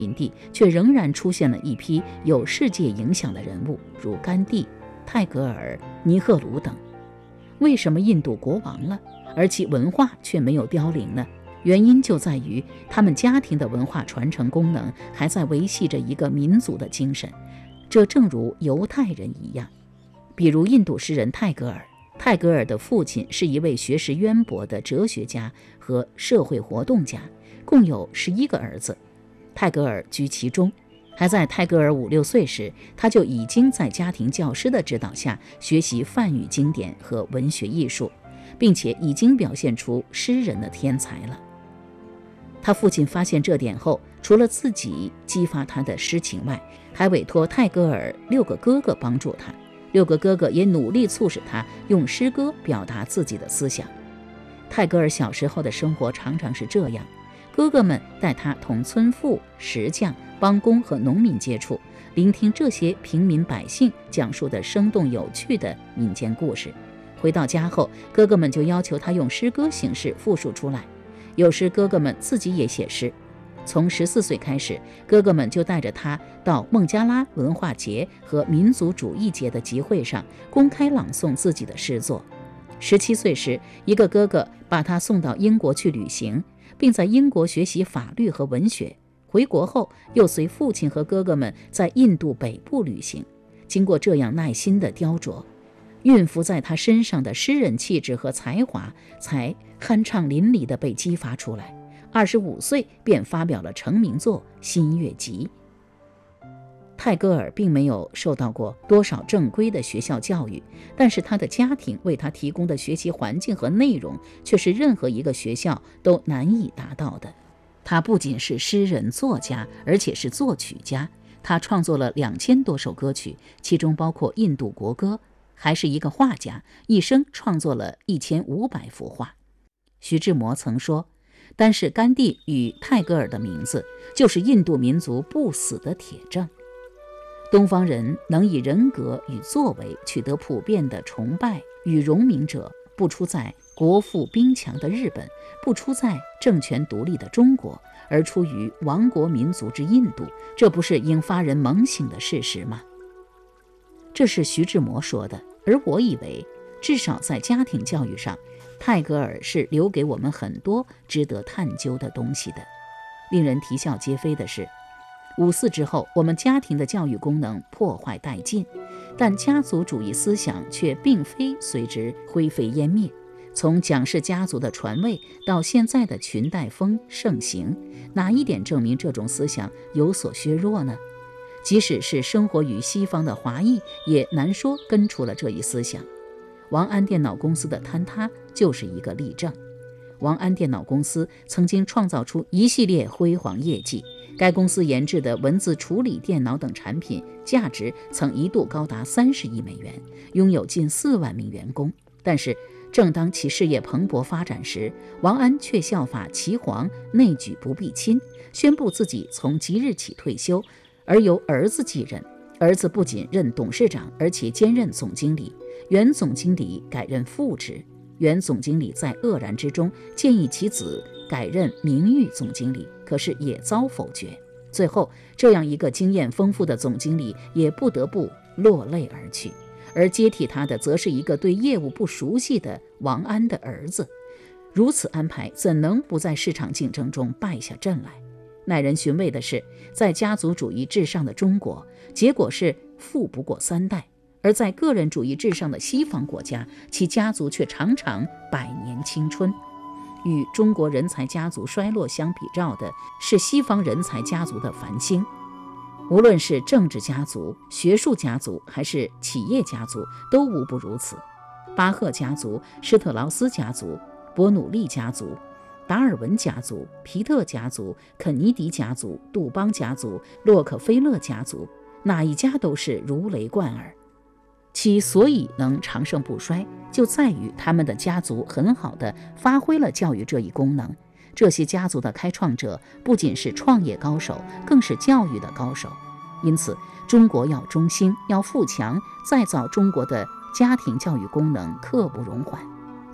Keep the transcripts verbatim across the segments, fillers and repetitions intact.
林地，却仍然出现了一批有世界影响的人物，如甘地、泰戈尔、尼赫鲁等。为什么印度国亡了，而其文化却没有凋零呢？原因就在于他们家庭的文化传承功能还在维系着一个民族的精神，这正如犹太人一样。比如印度诗人泰戈尔，泰戈尔的父亲是一位学识渊博的哲学家和社会活动家，共有十一个儿子，泰戈尔居其中。还在泰戈尔五六岁时，他就已经在家庭教师的指导下学习梵语经典和文学艺术，并且已经表现出诗人的天才了。他父亲发现这点后，除了自己激发他的诗情外，还委托泰戈尔六个哥哥帮助他，六个哥哥也努力促使他用诗歌表达自己的思想。泰戈尔小时候的生活常常是这样，哥哥们带他同村妇、石匠、帮工和农民接触，聆听这些平民百姓讲述的生动有趣的民间故事。回到家后，哥哥们就要求他用诗歌形式复述出来，有时哥哥们自己也写诗。从十四岁开始，哥哥们就带着他到孟加拉文化节和民族主义节的集会上公开朗诵自己的诗作。十七岁时，一个哥哥把他送到英国去旅行，并在英国学习法律和文学。回国后，又随父亲和哥哥们在印度北部旅行。经过这样耐心的雕琢，蕴伏在他身上的诗人气质和才华才酣畅淋漓地被激发出来。二十五岁便发表了成名作《新月集》。泰戈尔并没有受到过多少正规的学校教育，但是他的家庭为他提供的学习环境和内容却是任何一个学校都难以达到的。他不仅是诗人作家，而且是作曲家，他创作了两千多首歌曲，其中包括印度国歌，还是一个画家，一生创作了一千五百幅画。徐志摩曾说，单是甘地与泰戈尔的名字，就是印度民族不死的铁证。东方人能以人格与作为取得普遍的崇拜与荣名者，不出在国富兵强的日本，不出在政权独立的中国，而出于亡国民族之印度，这不是应发人猛省的事实吗？这是徐志摩说的，而我以为至少在家庭教育上，泰戈尔是留给我们很多值得探究的东西的。令人啼笑皆非的是，五四之后，我们家庭的教育功能破坏殆尽，但家族主义思想却并非随之灰飞烟灭。从蒋氏家族的传位到现在的裙带风盛行，哪一点证明这种思想有所削弱呢？即使是生活于西方的华裔，也难说根除了这一思想。王安电脑公司的坍塌就是一个例证。王安电脑公司曾经创造出一系列辉煌业绩，该公司研制的文字处理电脑等产品价值曾一度高达三十亿美元，拥有近四万名员工。但是正当其事业蓬勃发展时，王安却效法齐皇，内举不避亲，宣布自己从即日起退休，而由儿子继任。儿子不仅任董事长，而且兼任总经理，原总经理改任副职。原总经理在愕然之中建议其子改任名誉总经理，可是也遭否决。最后，这样一个经验丰富的总经理也不得不落泪而去，而接替他的则是一个对业务不熟悉的王安的儿子。如此安排，怎能不在市场竞争中败下阵来？耐人寻味的是，在家族主义至上的中国，结果是富不过三代，而在个人主义至上的西方国家，其家族却常常百年青春。与中国人才家族衰落相比照的是西方人才家族的繁兴。无论是政治家族、学术家族还是企业家族，都无不如此。巴赫家族、施特劳斯家族、伯努利家族、达尔文家族、皮特家族、肯尼迪家族、杜邦家族、洛克菲勒家族，哪一家都是如雷贯耳。其所以能长盛不衰，就在于他们的家族很好地发挥了教育这一功能。这些家族的开创者不仅是创业高手，更是教育的高手。因此，中国要中兴，要富强，再造中国的家庭教育功能刻不容缓。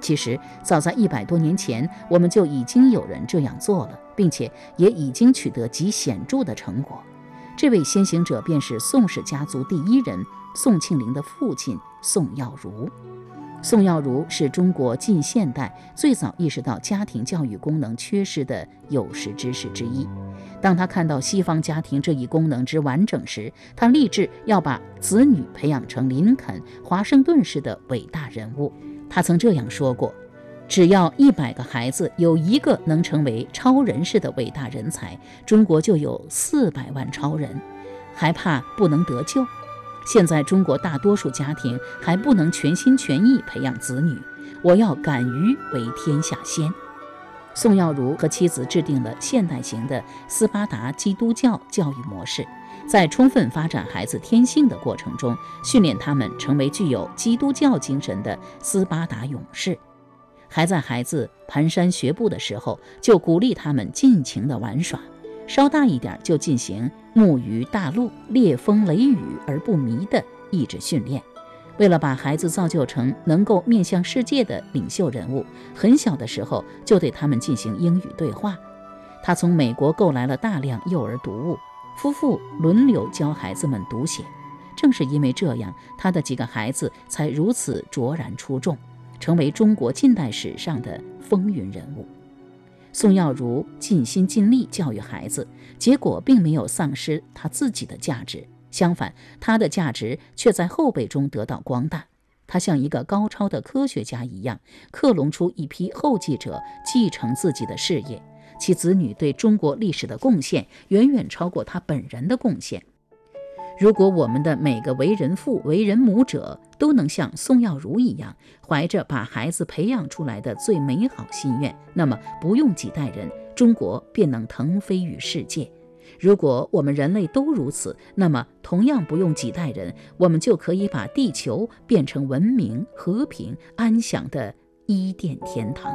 其实早在一百多年前，我们就已经有人这样做了，并且也已经取得极显著的成果。这位先行者便是宋氏家族第一人宋庆龄的父亲宋耀儒。宋耀儒是中国近现代最早意识到家庭教育功能缺失的有识之士之一。当他看到西方家庭这一功能之完整时，他立志要把子女培养成林肯、华盛顿式的伟大人物。他曾这样说过，只要一百个孩子有一个能成为超人式的伟大人才，中国就有四百万超人，还怕不能得救？现在中国大多数家庭还不能全心全意培养子女，我要敢于为天下先。宋耀儒和妻子制定了现代型的斯巴达基督教教育模式，在充分发展孩子天性的过程中，训练他们成为具有基督教精神的斯巴达勇士。还在孩子蹒跚学步的时候，就鼓励他们尽情的玩耍，稍大一点就进行木鱼大陆、烈风雷雨而不迷的意志训练。为了把孩子造就成能够面向世界的领袖人物，很小的时候就对他们进行英语对话。他从美国购来了大量幼儿读物，夫妇轮流教孩子们读写。正是因为这样，他的几个孩子才如此卓然出众，成为中国近代史上的风云人物。宋耀儒尽心尽力教育孩子，结果并没有丧失他自己的价值，相反，他的价值却在后辈中得到光大。他像一个高超的科学家一样，克隆出一批后继者继承自己的事业，其子女对中国历史的贡献远远超过他本人的贡献。如果我们的每个为人父、为人母者都能像宋耀儒一样，怀着把孩子培养出来的最美好心愿，那么不用几代人，中国便能腾飞于世界。如果我们人类都如此，那么同样不用几代人，我们就可以把地球变成文明、和平、安详的伊甸天堂。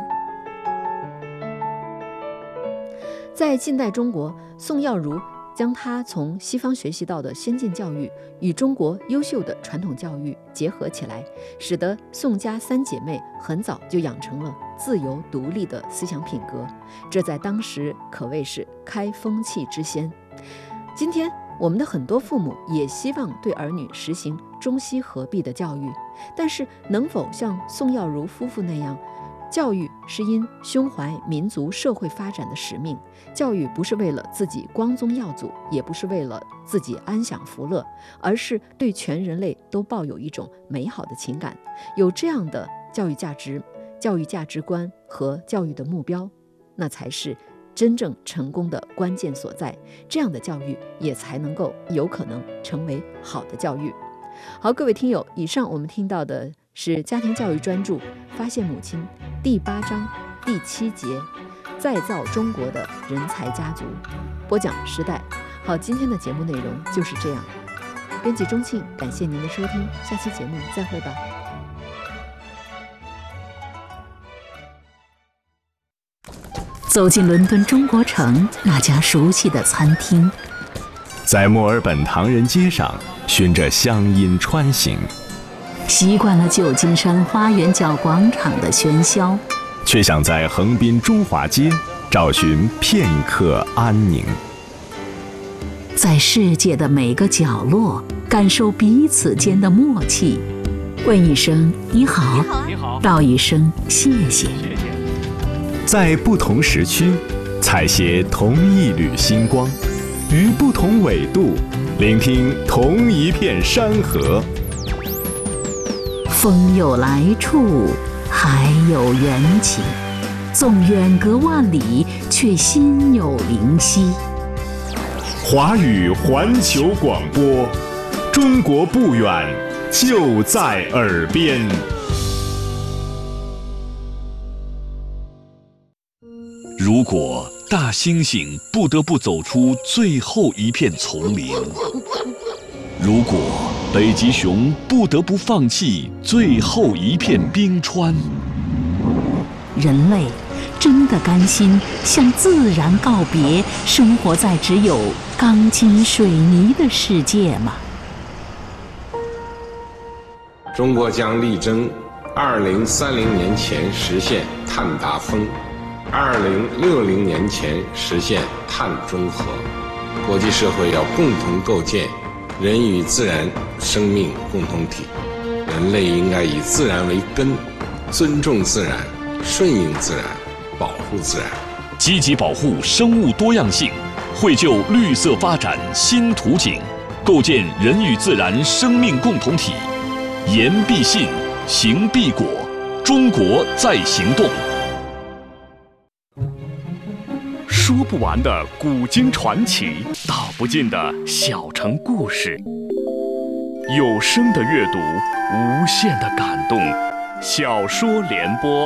在近代中国，宋耀儒将他从西方学习到的先进教育与中国优秀的传统教育结合起来，使得宋家三姐妹很早就养成了自由独立的思想品格，这在当时可谓是开风气之先。今天我们的很多父母也希望对儿女实行中西合璧的教育，但是能否像宋耀儒夫妇那样，教育是因胸怀民族社会发展的使命，教育不是为了自己光宗耀祖，也不是为了自己安享福乐，而是对全人类都抱有一种美好的情感，有这样的教育价值、教育价值观和教育的目标，那才是真正成功的关键所在。这样的教育也才能够有可能成为好的教育。好，各位听友，以上我们听到的是家庭教育专著《发现母亲》第八章第七节，再造中国的人才家族，播讲时代。好，今天的节目内容就是这样。编辑钟庆，感谢您的收听，下期节目再会吧。 走进伦敦中国城那家熟悉的餐厅， 在墨尔本唐人街上循着乡音穿行， 习惯了旧金山花园角广场的喧嚣， 却想在横滨中华街找寻片刻安宁。 在世界的每个角落感受彼此间的默契，问一声你好， 你好， 道一声谢谢。 在不同时区采撷同一缕星光，于不同纬度聆听同一片山河。 风有来处，海有缘起，纵远隔万里，却心有灵犀。 华语环球广播，中国不远，就在耳边。 如果大猩猩不得不走出最后一片丛林，如果北极熊不得不放弃最后一片冰川， 人类真的甘心向自然告别，生活在只有钢筋水泥的世界吗？ 中国将力争二零三零年前实现碳达峰，二零六零年前实现碳中和。国际社会要共同构建人与自然生命共同体，人类应该以自然为根，尊重自然，顺应自然，保护自然， 积极保护生物多样性，绘就绿色发展新图景，构建人与自然生命共同体。言必信，行必果，中国在行动。说不完的古今传奇，道不尽的小城故事，有声的阅读，无限的感动。小说联播。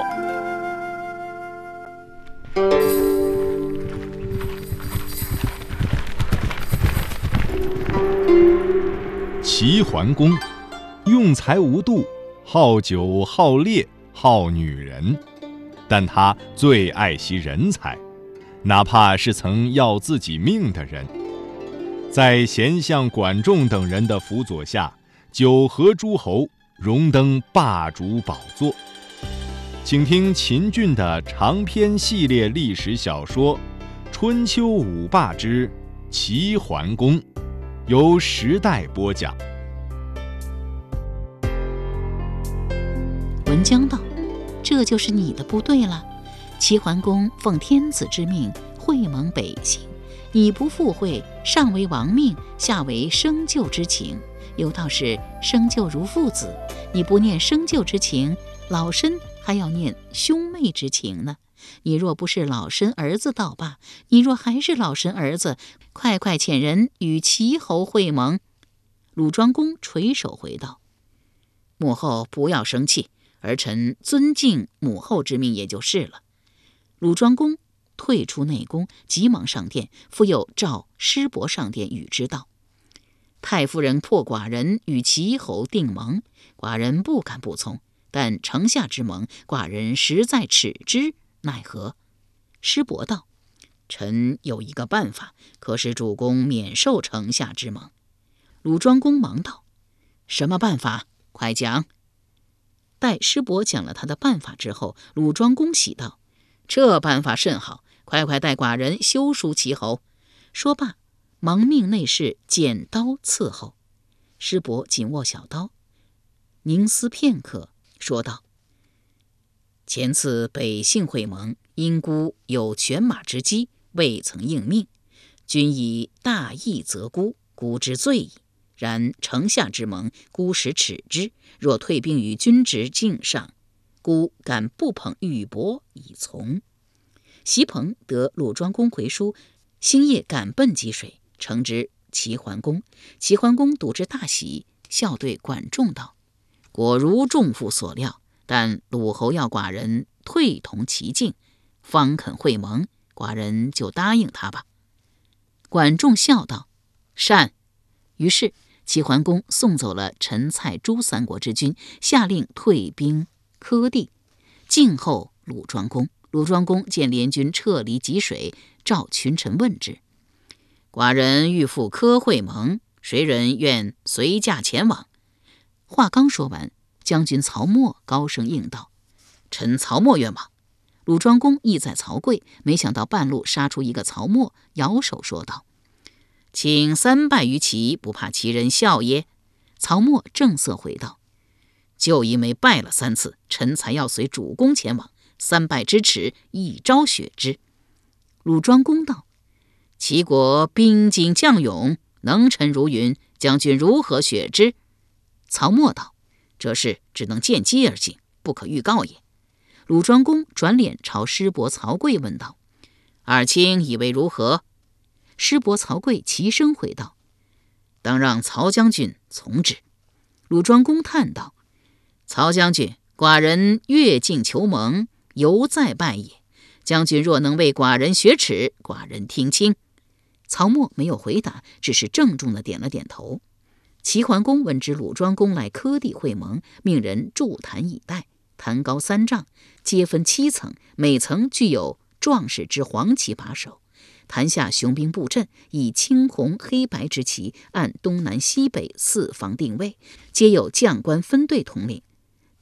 齐桓公用才无度，好酒好猎好女人，但他最爱惜人才，哪怕是曾要自己命的人。在贤相管仲等人的辅佐下，九合诸侯，荣登霸主宝座。请听秦俊的长篇系列历史小说《春秋五霸之齐桓公》，由时代播讲。 文姜道：“这就是你的部队了。齐桓公奉天子之命会盟北行，你不附会，上为亡命，下为生救之情，有道是生救如父子，你不念生救之情，老身还要念兄妹之情呢。你若不是老身儿子倒罢，你若还是老身儿子，快快遣人与齐侯会盟。”鲁庄公垂手回道：“母后不要生气，儿臣尊敬母后之命也就是了。”鲁庄公退出内宫，急忙上殿，复又召师伯上殿与之道：“太夫人迫寡人与齐侯订盟，寡人不敢不从，但城下之盟，寡人实在耻之，奈何？”师伯道：“臣有一个办法，可使主公免受城下之盟。”鲁庄公忙道：“什么办法？快讲。”待师伯讲了他的办法之后，鲁庄公喜道：“这办法甚好，快快带寡人修书齐侯。”说罢，忙命内侍剪刀伺候。师伯紧握小刀，凝思片刻，说道：“前次北杏会盟，因孤有犬马之机，未曾应命，君以大义责孤，孤之罪矣。然城下之盟，孤实耻之，若退兵于君职境上，孤敢不捧玉帛以从。”席鹏得鲁庄公回书，星夜赶奔济水，呈之齐桓公。齐桓公睹之大喜，笑对管仲道：“果如仲父所料，但鲁侯要寡人退同齐境，方肯会盟，寡人就答应他吧。”管仲笑道：“善。”于是齐桓公送走了陈、蔡、朱三国之军，下令退兵柯地，静候鲁庄公。鲁庄公见联军撤离济水，召群臣问之：“寡人欲赴柯会盟，谁人愿随驾前往？”话刚说完，将军曹沫高声应道：“臣曹沫愿往。”鲁庄公意在曹刿，没想到半路杀出一个曹沫，摇手说道：“请三拜于齐，不怕齐人笑耶？”曹沫正色回道：“就因为拜了三次，臣才要随主公前往，三拜之耻，一朝雪之。”鲁庄公道：“齐国兵精将勇，能臣如云，将军如何雪之？”曹沫道：“这事只能见机而行，不可预告也。”鲁庄公转脸朝师伯曹刿问道：“二卿以为如何？”师伯曹刿齐声回道：“当让曹将军从之。”鲁庄公叹道：“曹将军，寡人越境求盟，犹在拜也。将军若能为寡人雪耻，寡人听清。”曹沫没有回答，只是郑重地点了点头。齐桓公闻知鲁庄公来柯地会盟，命人筑坛以待，坛高三丈，皆分七层，每层具有壮士之黄旗把守。坛下雄兵布阵，以青红黑白之旗按东南西北四方定位，皆有将官分队统领。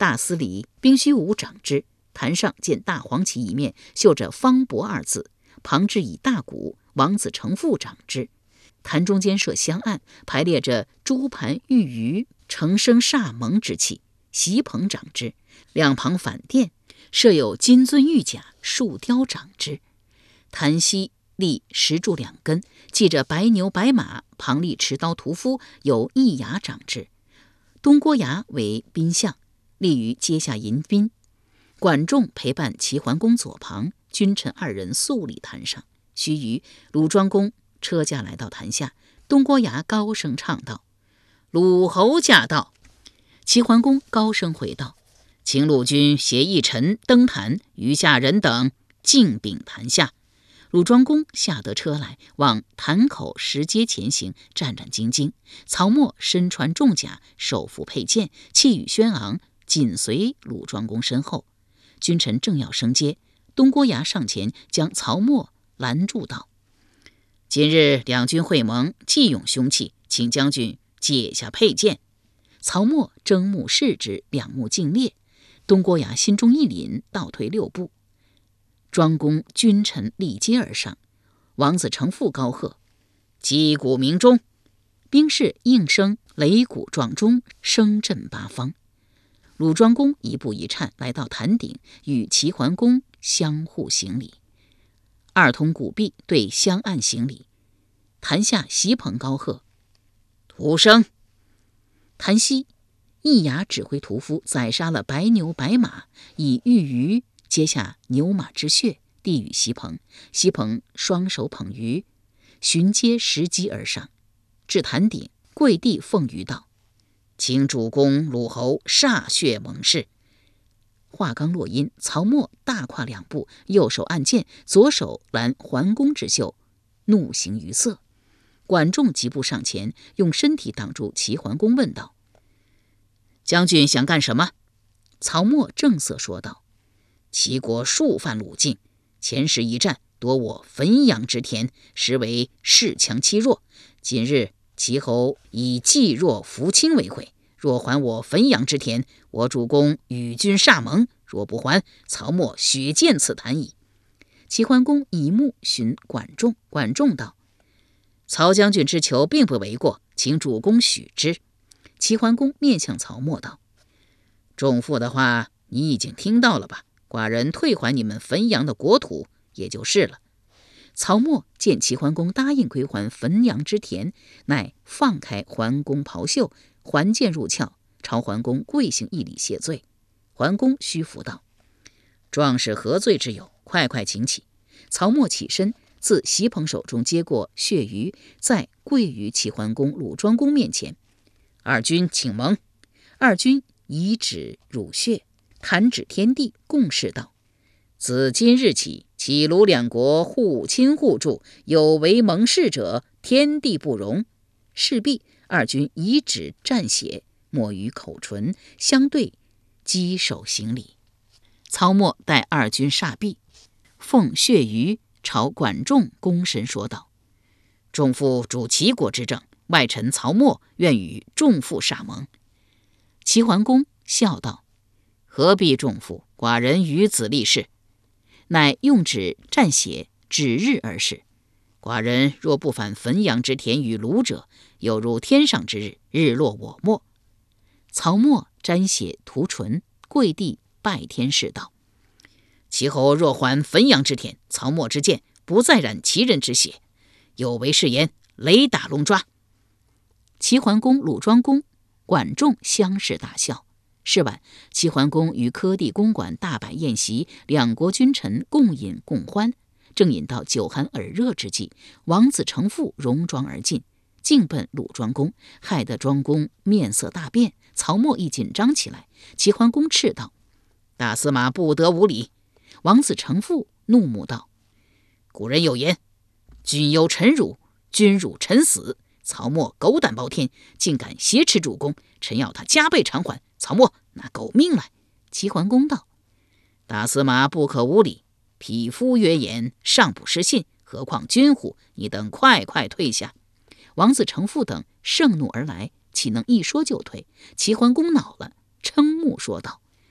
大司礼兵虚武掌之。坛上见大黄旗一面绣着方伯二字，旁置以大鼓，王子成父掌之。坛中间设香案，排列着珠盘玉鱼，成生煞蒙之气，席棚掌之。两旁反殿设有金尊玉甲，树雕掌之。坛西立石柱两根，系着白牛白马，旁立持刀屠夫，有一牙掌之。东郭牙为宾相，立于阶下迎宾。管仲陪伴齐桓公左旁，君臣二人肃立坛上。须臾，鲁庄公车驾来到坛下，东郭牙高声唱道：“鲁侯驾到！”齐桓公高声回道：“请鲁君携一臣登坛，余下人等敬禀坛下。”鲁庄公下得车来，往坛口石阶前行，战战兢兢。曹沫身穿重甲，手扶佩剑，气宇轩昂，紧随鲁庄公身后。君臣正要升阶，东郭牙上前将曹沫拦住道：“今日两军会盟，既勇凶气，请将军解下佩剑。”曹沫睁目视之，两目尽裂。东郭牙心中一凛，倒退六步。庄公君臣立阶而上，王子成父高喝：“击鼓鸣钟！”兵士应声擂鼓撞钟，声震八方。鲁庄公一步一颤来到坛顶，与齐桓公相互行礼。二通鼓壁，对相按行礼。坛下席棚高喝：“徒生！”坛西一牙指挥屠夫宰杀了白牛白马，以玉鱼接下牛马之血，递与席棚。席棚双手捧鱼，循阶拾击而上，至坛顶，跪地奉鱼道：“请主公鲁侯歃血盟誓。”话刚落音，曹沫大跨两步，右手按剑，左手拦桓公之袖，怒形于色。管仲急步上前，用身体挡住齐桓公，问道：“将军想干什么？”曹沫正色说道：“齐国数犯鲁境，前时一战夺我汾阳之田，实为恃强欺弱。今日齐侯以济弱扶倾为会，若还我汾阳之田，我主公与君歃盟；若不还，曹沫血溅此坛矣。”齐桓公以目寻管仲，管仲道：“曹将军之求并不为过，请主公许之。”齐桓公面向曹沫道：“仲父的话你已经听到了吧？寡人退还你们汾阳的国土，也就是了。”曹沫见齐桓公答应归还汾阳之田，乃放开桓公袍袖，还剑入鞘，朝桓公跪行一礼谢罪。桓公虚服道：“壮士何罪之有？快快请起。”曹沫起身，自席棚手中接过血鱼，再跪于齐桓公、鲁庄公面前：“二君请盟。”二君以指乳血，弹指天地，共事道：“自今日起，齐鲁两国互亲互助，有违盟誓者，天地不容。”事毕，二君以指蘸血，抹于口唇，相对稽首行礼。曹沫待二君煞毕，奉血鱼朝管仲躬身说道：“仲父主齐国之政，外臣曹沫愿与仲父歃盟。”齐桓公笑道：“何必仲父？寡人与子立誓。”乃用指蘸血，指日而誓：“寡人若不返汾阳之田与鲁者，有如天上之日，日落我没。”曹沫沾血涂唇，跪地拜天誓道：“齐侯若还汾阳之田，曹沫之剑不再染齐人之血，有违誓言，雷打龙抓。”齐桓公、鲁庄公、管仲相视大笑。是晚，齐桓公于柯地公馆大摆宴席，两国君臣共饮共欢。正饮到酒酣耳热之际，王子成父戎装而进，径奔鲁庄公，害得庄公面色大变。曹沫亦紧张起来。齐桓公斥道：“大司马不得无礼！”王子成父怒目道：“古人有言，君有臣辱，君辱臣死。曹沫狗胆包天，竟敢挟持主公，臣要他加倍偿还。曹沫拿狗命来！”齐桓公道：“大司马不可无礼，匹夫约言，尚不失信，何况君乎？你等快快退下！”王子成父等盛怒而来，岂能一说就退？齐桓公恼了，瞠目说道：“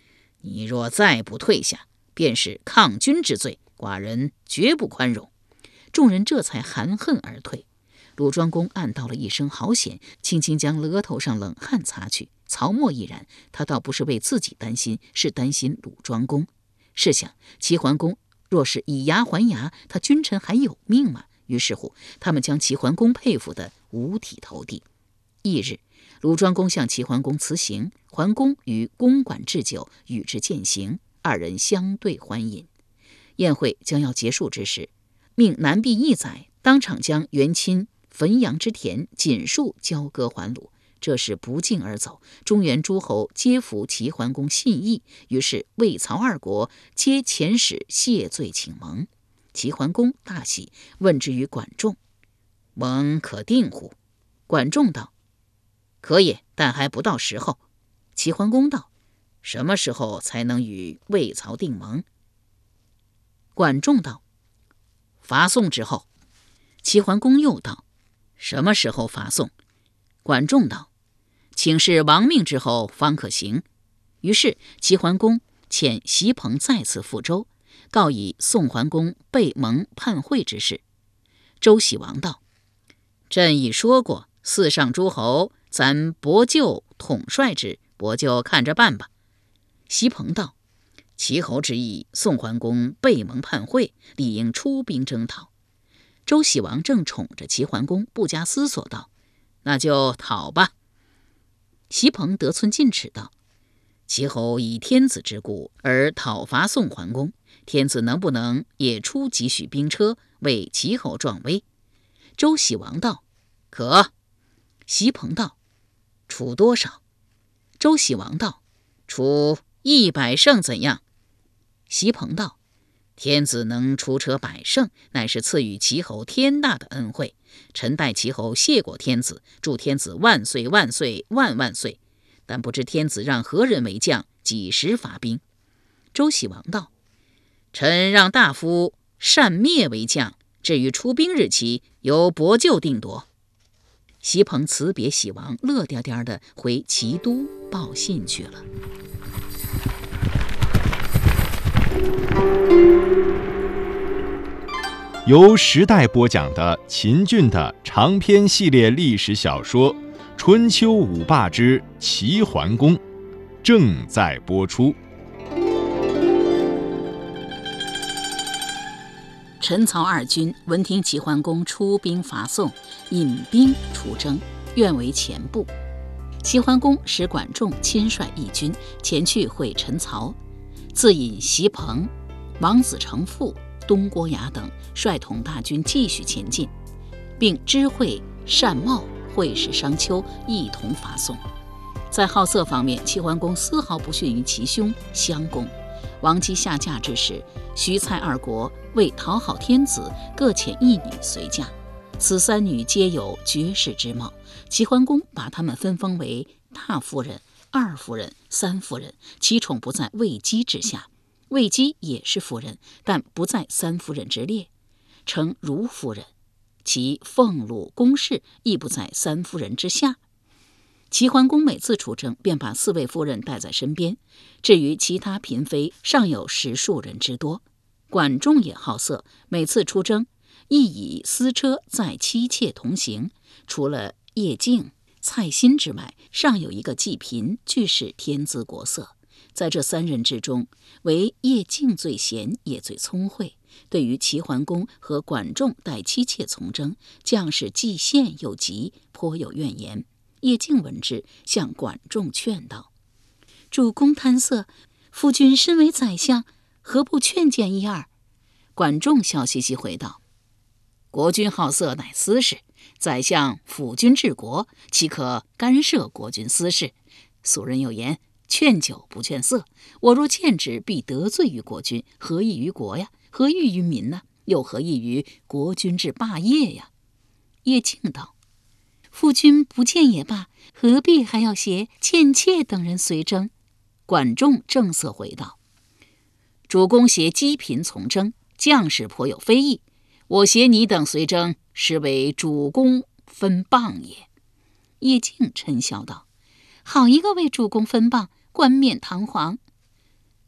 你若再不退下，便是抗军之罪，寡人绝不宽容。”众人这才含恨而退。鲁庄公暗道了一声好险，轻轻将额头上冷汗擦去，曹沫亦然。他倒不是为自己担心，是担心鲁庄公。试想，齐桓公若是以牙还牙，他君臣还有命吗？于是乎，他们将齐桓公佩服得五体投地。翌日，鲁庄公向齐桓公辞行，桓公于公馆置酒，与之饯行，二人相对欢饮。宴会将要结束之时，命南毕一宰当场将元亲汾阳之田锦树交割还鲁，这是不胫而走。中原诸侯皆服齐桓公信义，于是魏曹二国皆遣使谢罪请盟。齐桓公大喜，问之于管仲：“盟可定乎？”管仲道：“可也，但还不到时候。”齐桓公道：“什么时候才能与魏曹定盟？”管仲道：“伐宋之后。”齐桓公又道：“什么时候伐宋？”管仲道：“请示亡命之后方可行。”于是齐桓公遣席鹏再次赴周，告以宋桓公被蒙叛会之事。周喜王道：“朕已说过，四上诸侯，咱伯舅统帅之，伯舅看着办吧。”席鹏道：“齐侯之意，宋桓公被蒙叛会，理应出兵征讨。”周喜王正宠着齐桓公，不加思索道：“那就讨吧。”席鹏得寸进尺道：“齐侯以天子之故而讨伐宋桓公，天子能不能也出几许兵车，为齐侯壮威？”周喜王道：“可。”席鹏道：“出多少？”周喜王道：“出一百乘怎样？”席鹏道：“天子能出车百乘，乃是赐予齐侯天大的恩惠。臣代齐侯谢过天子，祝天子万岁万岁万万岁。但不知天子让何人为将，几时发兵？”周喜王道：“臣让大夫单灭为将，至于出兵日期，由伯舅定夺。”席鹏辞别喜王，乐颠颠的回齐都报信去了。 由时代播讲的秦俊的长篇系列历史小说《春秋五霸之齐桓公》正在播出。 陈曹二军闻听齐桓公出兵伐宋，引兵出征，愿为前部。齐桓公使管仲亲率义军前去会陈曹，自引席鹏、王子成父、东郭牙等率统大军继续前进，并知会单茂、会使商丘一同伐宋。在好色方面，齐桓公丝毫不逊于其兄襄公。王姬下嫁之时，徐蔡二国为讨好天子，各遣一女随嫁。此三女皆有绝世之貌，齐桓公把她们分封为大夫人、二夫人、三夫人，其宠不在魏姬之下。魏姬也是夫人，但不在三夫人之列，称如夫人。其俸禄公事亦不在三夫人之下。齐桓公每次出征，便把四位夫人带在身边，至于其他嫔妃，尚有十数人之多。管仲也好色，每次出征，亦以私车载妻妾同行。除了叶敬、蔡新之外，尚有一个季嫔，俱是天姿国色。在这三人之中，唯叶敬最贤，也最聪慧。对于齐桓公和管仲带妻妾从征，将士既羡又急，颇有怨言。叶敬闻之，向管仲劝道：“主公贪色，夫君身为宰相，何不劝谏一二？”管仲笑嘻嘻回道：“国君好色乃私事，宰相辅君治国，岂可干涉国君私事？俗人有言，劝酒不劝色。我若劝之，必得罪于国君，何益于国呀？何益于民呢？又何益于国君之霸业呀？”叶敬道：“夫君不见也罢，何必还要携倩妾等人随征？”管仲正色回道：“主公携姬嫔从征，将士颇有非议。我携你等随征，实为主公分谤也。”叶敬嗔笑道：“好一个为主公分谤，冠冕堂皇！”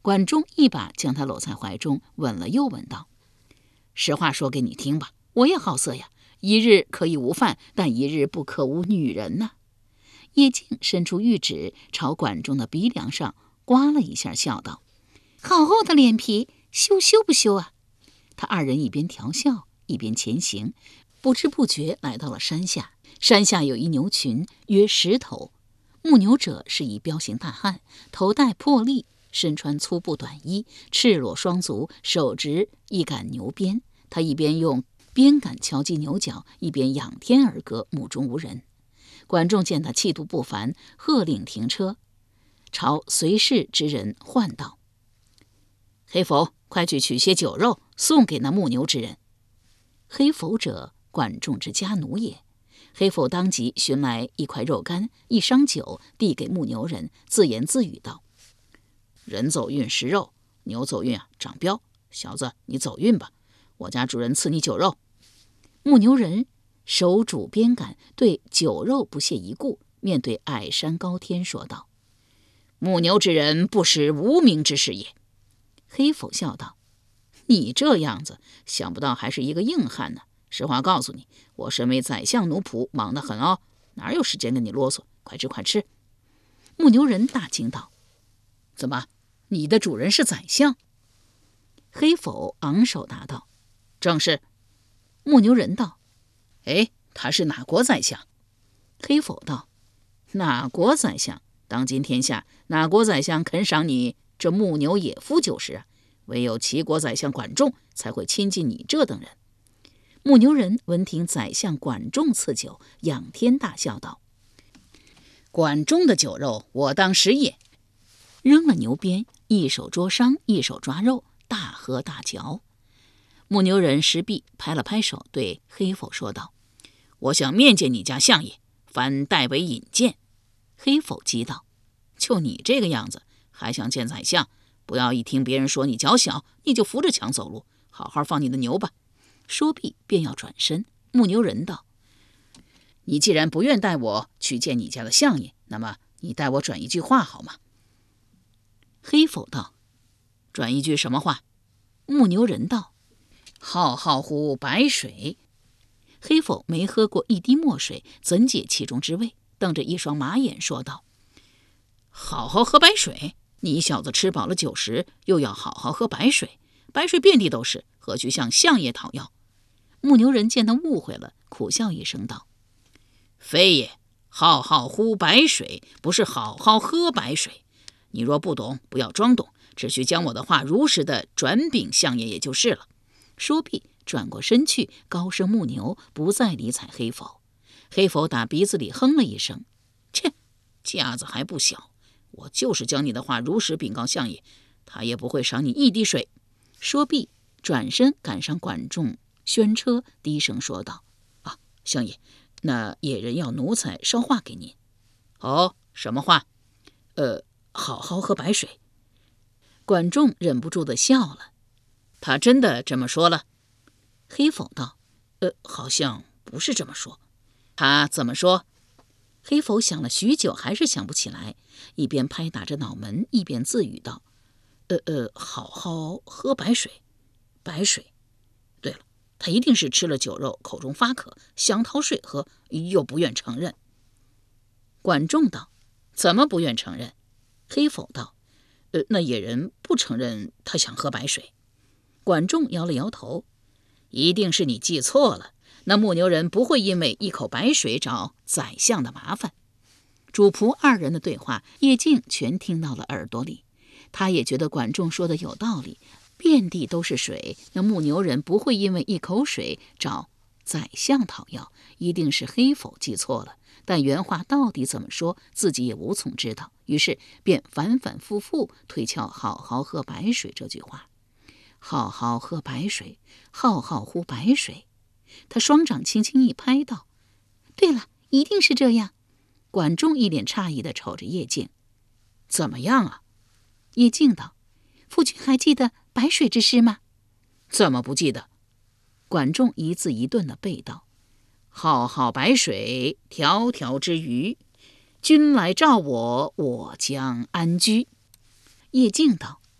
管仲一把将他搂在怀中，吻了又吻道：“实话说给你听吧，我也好色呀，一日可以无饭，但一日不可无女人呐。”叶静伸出玉指，朝管仲的鼻梁上刮了一下，笑道：“好厚的脸皮，羞羞不羞啊？”他二人一边调笑，一边前行，不知不觉来到了山下。山下有一牛群，约十头。牧牛者是一彪形大汉，头戴破笠，身穿粗布短衣，赤裸双足，手执一杆牛鞭。他一边用鞭杆敲击牛角，一边仰天而歌，目中无人。管仲见他气度不凡，喝令停车，朝随侍之人唤道：“黑否，快去取些酒肉，送给那牧牛之人。”黑否者，管仲之家奴也。黑否当即寻来一块肉干，一觞酒，递给牧牛人，自言自语道：“人走运食肉，牛走运啊长膘。小子，你走运吧，我家主人赐你酒肉。”牧牛人手拄鞭杆，对酒肉不屑一顾，面对矮山高天说道：“牧牛之人不识无名之事也。”黑否笑道：“你这样子，想不到还是一个硬汉呢。实话告诉你，我身为宰相奴仆，忙得很哦，哪有时间跟你啰嗦？快吃快吃！”牧牛人大惊道：“怎么，你的主人是宰相？”黑否昂首答道：“正是。”牧牛人道：“哎，他是哪国宰相？”黑否道：“哪国宰相？当今天下哪国宰相肯赏你这牧牛野夫就是啊？唯有齐国宰相管仲才会亲近你这等人。”牧牛人闻听宰相管仲赐酒，仰天大笑道：“管仲的酒肉，我当食也。”扔了牛鞭，一手捉觞，一手抓肉，大喝大嚼。牧牛人石壁拍了拍手，对黑否说道：“我想面见你家相爷，烦代为引荐。”黑否急道：“就你这个样子，还想见宰相？不要一听别人说你脚小，你就扶着墙走路，好好放你的牛吧。”说毕便要转身。牧牛人道：“你既然不愿带我去见你家的相爷，那么你带我转一句话好吗？”黑否道：“转一句什么话？”牧牛人道：“浩浩乎白水。”黑否没喝过一滴墨水，怎解其中之味？瞪着一双马眼说道：“好好喝白水？你小子吃饱了酒食，又要好好喝白水？白水遍地都是，何须向相爷讨要？”牧牛人见他误会了，苦笑一声道：“非也，浩浩乎白水，不是好好喝白水。你若不懂，不要装懂，只需将我的话如实的转禀相爷也就是了。”说毕，转过身去，高声牧牛，不再理睬黑否。黑否打鼻子里哼了一声：“切，架子还不小，我就是将你的话如实禀告相爷，他也不会赏你一滴水。”说毕，转身赶上管仲宣车，低声说道：“啊，相爷，那野人要奴才捎话给您。”“哦，什么话？”“呃，好好喝白水。”管仲忍不住的笑了。“他真的这么说了？”黑否道：“呃，好像不是这么说。”“他怎么说？”黑否想了许久，还是想不起来，一边拍打着脑门，一边自语道：“呃呃，好好喝白水，白水。对了，他一定是吃了酒肉，口中发渴，想讨水喝，又不愿承认。”管仲道：“怎么不愿承认？”黑否道：“呃，那野人不承认他想喝白水。”管仲摇了摇头：“一定是你记错了，那牧牛人不会因为一口白水找宰相的麻烦。”主仆二人的对话，叶静全听到了耳朵里。他也觉得管仲说的有道理，遍地都是水，那牧牛人不会因为一口水找宰相讨要，一定是黑否记错了。但原话到底怎么说，自己也无从知道，于是便反反复复推敲“好好喝白水”这句话。好好喝白水，浩浩乎白水。他双掌轻轻一拍道：“对了，一定是这样。”管仲一脸诧异地瞅着叶静：“怎么样啊？”叶静道：“夫君还记得白水之事吗？”“怎么不记得？”管仲一字一顿地背道：“浩浩白水，迢迢之鱼。君来召我，我将安居。”叶静道：“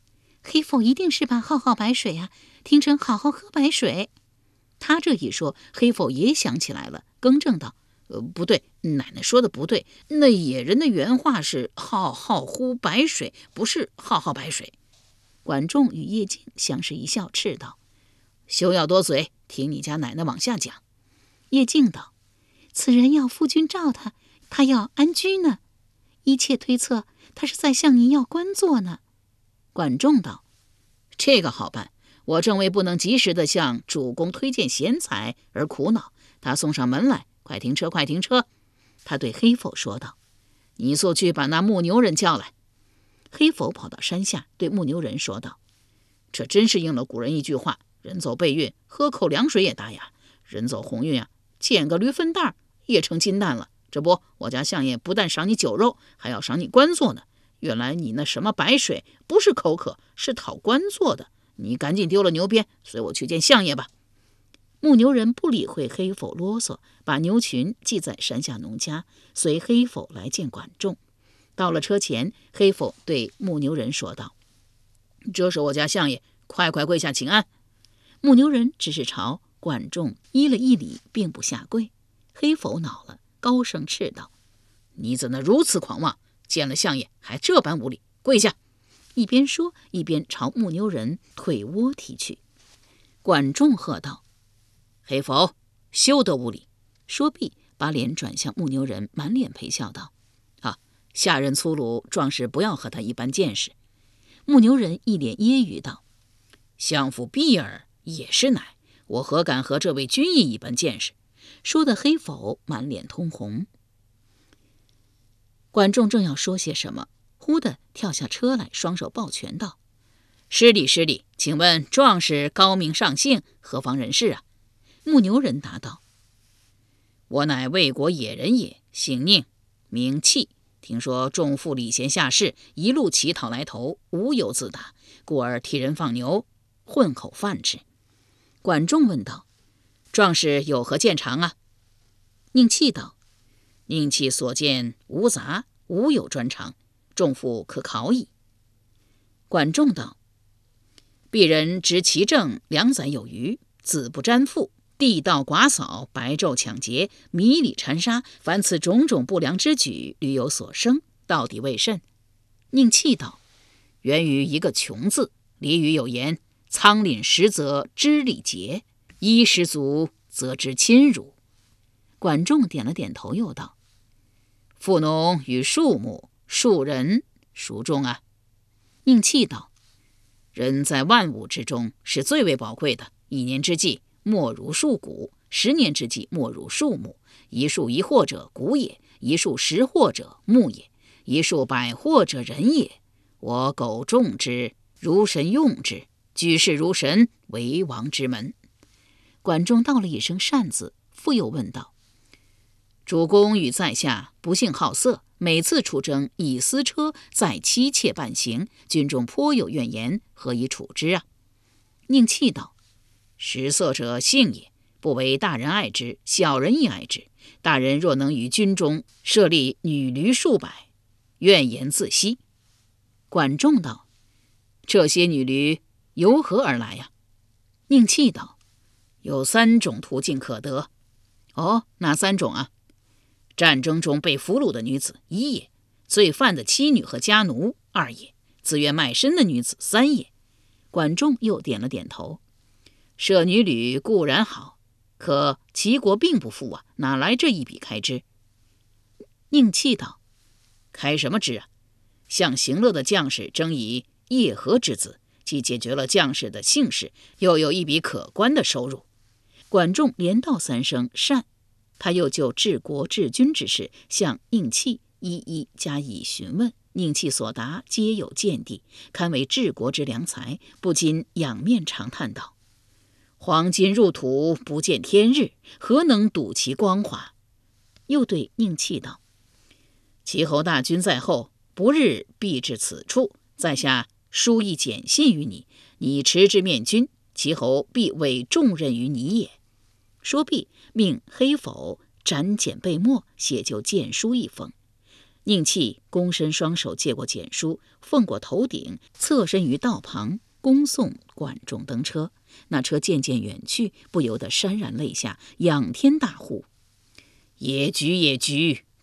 黑否一定是把浩浩白水啊听成好好喝白水。他这一说，黑否也想起来了，更正道：呃，不对，奶奶说的不对，那野人的原话是浩浩乎白水，不是浩浩白水。管仲与叶敬相视一笑，斥道：休要多嘴，听你家奶奶往下讲。叶敬道：此人要夫君召他，他要安居呢，一切推测他是在向您要官做呢。管仲道：这个好办，我正为不能及时地向主公推荐贤才而苦恼，他送上门来，快停车，快停车。他对黑否说道：你速去把那牧牛人叫来。黑否跑到山下，对牧牛人说道：这真是应了古人一句话，人走背运，喝口凉水也打哑；人走红运啊，捡个驴粪蛋也成金蛋了。这不，我家相爷不但赏你酒肉，还要赏你官做呢。原来你那什么白水不是口渴，是讨官做的。你赶紧丢了牛鞭，随我去见相爷吧。牧牛人不理会黑否啰嗦，把牛群系在山下农家，随黑否来见管仲。到了车前，黑否对牧牛人说道：这是我家相爷，快快跪下请安。牧牛人只是朝管仲依了一礼，并不下跪。黑否恼了，高声斥道：你怎能如此狂妄，见了相爷还这般无礼，跪下！一边说，一边朝牧牛人腿窝踢去。管仲喝道：黑否，休得无礼！说毕，把脸转向牧牛人，满脸陪笑道：啊，下人粗鲁，壮士不要和他一般见识。牧牛人一脸揶揄道：相府婢儿也是奶，我何敢和这位君意一般见识？说的黑否满脸通红。管仲正要说些什么，忽地跳下车来，双手抱拳道：失礼失礼，请问壮士高明上姓，何方人士啊？牧牛人答道：我乃魏国野人也，姓宁，名弃。听说众妇礼贤下士，一路乞讨来投，无有自打，故而替人放牛，混口饭吃。管仲问道：壮士有何见长啊？宁弃道：宁弃所见无杂，无有专长，众妇可考矣。管仲道：鄙人执其政两载有余，子不沾父，地道寡扫，白昼抢劫，迷里缠杀，凡此种种不良之举，屡有所生，到底为甚？宁弃道：源于一个穷字。俚语有言：仓廪实则知礼节，衣食足则知亲辱。管仲点了点头，又道：富农与庶牧，庶人孰重啊？宁弃道：人在万物之中是最为宝贵的，一年之计莫如数谷，十年之计莫如数木。一树一获者谷也，一树十获者木也，一树百获者人也。我苟重之，如神用之，举世如神，为王之门。管仲道了一声善字，复又问道：主公与在下不幸好色，每次出征以私车载妻妾伴行，军中颇有怨言，何以处之啊？宁弃道：食色者性也，不为大人爱之，小人亦爱之。大人若能于军中设立女驴数百，怨言自息。管仲道：这些女驴由何而来呀？宁弃道：有三种途径可得。哦，哪三种啊？战争中被俘虏的女子，一也；罪犯的妻女和家奴，二也；自愿卖身的女子，三也。管仲又点了点头。设女旅固然好，可齐国并不富啊，哪来这一笔开支？宁弃道：开什么支啊？向行乐的将士征以叶和之子，既解决了将士的姓氏，又有一笔可观的收入。管仲连道三声善，他又就治国治军之事向宁弃一一加以询问。宁弃所答皆有见地，堪为治国之良才，不禁仰面长叹道：黄金入土，不见天日，何能睹其光华？又对宁弃道：齐侯大军在后，不日必至此处，在下书一简信于你，你持之面君，齐侯必委重任于你也。说毕，命黑否斩简备墨，写就荐书一封。 宁弃躬身双手接过简书，奉过头顶，侧身于道旁，恭送管仲登车。那车渐渐远去，不由得潸然泪下，仰天大呼：“野菊，野菊，